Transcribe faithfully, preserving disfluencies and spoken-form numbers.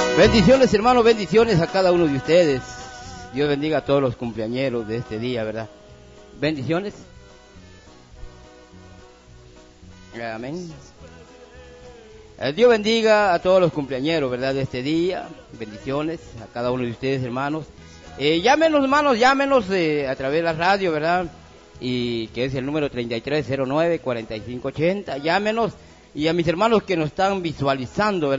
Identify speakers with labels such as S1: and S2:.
S1: Bendiciones, hermanos, bendiciones a cada uno de ustedes. Dios bendiga a todos los cumpleañeros de este día, ¿verdad? Bendiciones. Amén. Dios bendiga a todos los cumpleañeros, ¿verdad? De este día. Bendiciones a cada uno de ustedes, hermanos. Eh, llámenos, hermanos, llámenos eh, a través de la radio, ¿verdad? Y que es el número treinta y tres cero nueve, cuarenta y cinco ochenta. Llámenos. Y a mis hermanos que nos están visualizando, ¿verdad?